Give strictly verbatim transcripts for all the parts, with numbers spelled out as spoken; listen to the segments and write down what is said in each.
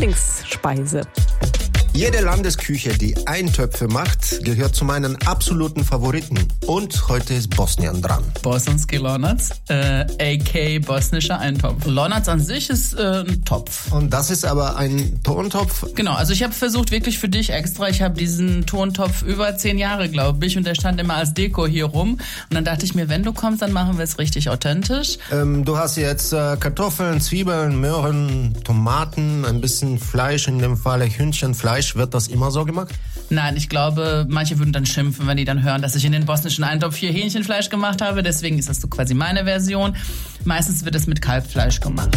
Lieblingsspeise? Jede Landesküche, die Eintöpfe macht, gehört zu meinen absoluten Favoriten. Und heute ist Bosnien dran. Bosanski Lonac, äh, aka bosnischer Eintopf. Lonac an sich ist äh, ein Topf. Und das ist aber ein Tontopf? Genau, also ich habe versucht wirklich für dich extra, ich habe diesen Tontopf über zehn Jahre, glaube ich, und der stand immer als Deko hier rum. Und dann dachte ich mir, wenn du kommst, dann machen wir es richtig authentisch. Ähm, du hast jetzt äh, Kartoffeln, Zwiebeln, Möhren, Tomaten, ein bisschen Fleisch, in dem Falle Hühnchenfleisch. Wird das immer so gemacht? Nein, ich glaube, manche würden dann schimpfen, wenn die dann hören, dass ich in den bosnischen Eintopf hier Hähnchenfleisch gemacht habe. Deswegen ist das so quasi meine Version. Meistens wird es mit Kalbfleisch gemacht.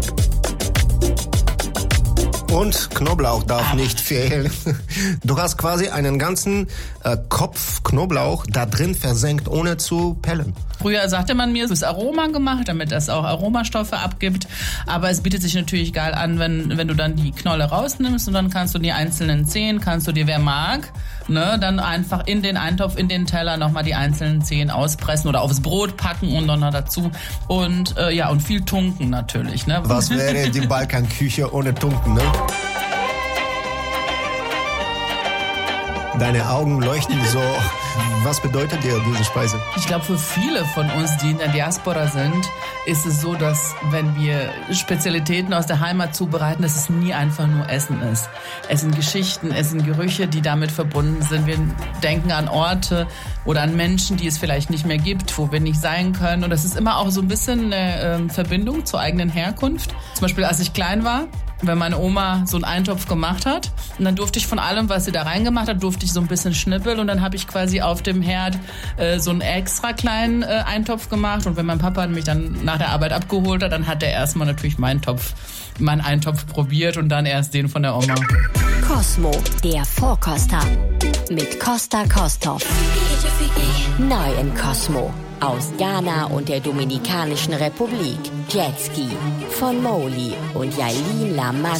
Und Knoblauch darf Ah. nicht fehlen. Du hast quasi einen ganzen äh, Kopf Knoblauch da drin versenkt, ohne zu pellen. Früher sagte man mir, es ist Aroma gemacht, damit das auch Aromastoffe abgibt. Aber es bietet sich natürlich geil an, wenn, wenn du dann die Knolle rausnimmst und dann kannst du die einzelnen Zehen, kannst du dir, wer mag, ne, dann einfach in den Eintopf, in den Teller nochmal die einzelnen Zehen auspressen oder aufs Brot packen und dann noch dazu. Und äh, ja, und viel tunken natürlich. Ne? Was wäre die Balkanküche ohne Tunken, ne? Deine Augen leuchten so. Was bedeutet dir diese Speise? Ich glaube, für viele von uns, die in der Diaspora sind, ist es so, dass wenn wir Spezialitäten aus der Heimat zubereiten, dass es nie einfach nur Essen ist. Es sind Geschichten, es sind Gerüche, die damit verbunden sind. Wir denken an Orte oder an Menschen, die es vielleicht nicht mehr gibt, wo wir nicht sein können. Und das ist immer auch so ein bisschen eine ähm, Verbindung zur eigenen Herkunft. Zum Beispiel, als ich klein war, wenn meine Oma so einen Eintopf gemacht hat und dann durfte ich von allem, was sie da reingemacht hat, durfte ich so ein bisschen schnippeln und dann habe ich quasi auf dem Herd äh, so einen extra kleinen äh, Eintopf gemacht und wenn mein Papa mich dann nach der Arbeit abgeholt hat, dann hat er erstmal natürlich meinen Topf, meinen Eintopf probiert und dann erst den von der Oma. Cosmo, der Vorkoster mit Costa Kosthoff. Neu in Cosmo. Aus Ghana und der Dominikanischen Republik. Jetski von Moli und Yailin Lamas